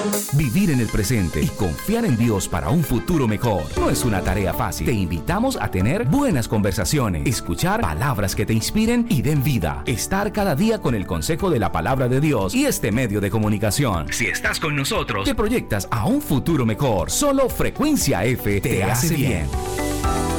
Vivir en el presente y confiar en Dios para un futuro mejor no es una tarea fácil. Te invitamos a tener buenas conversaciones, escuchar palabras que te inspiren y den vida, estar cada día con el consejo de la palabra de Dios y este medio de comunicación. Si estás con nosotros, te proyectas a un futuro mejor. Solo Frecuencia F te hace bien.